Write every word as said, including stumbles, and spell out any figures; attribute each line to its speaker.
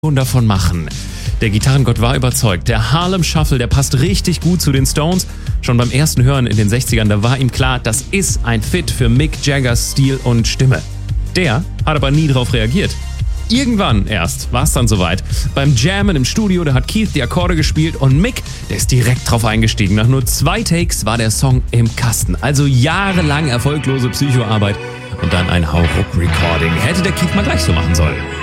Speaker 1: davon machen. Der Gitarrengott war überzeugt. Der Harlem Shuffle, der passt richtig gut zu den Stones. Schon beim ersten Hören in den sechzigern, da war ihm klar, das ist ein Fit für Mick Jaggers Stil und Stimme. Der hat aber nie darauf reagiert. Irgendwann erst war es dann soweit. Beim Jammen im Studio, da hat Keith die Akkorde gespielt und Mick, der ist direkt drauf eingestiegen. Nach nur zwei Takes war der Song im Kasten. Also jahrelang erfolglose Psychoarbeit und dann ein Hauruck-Recording. Hätte der Keith mal gleich so machen sollen.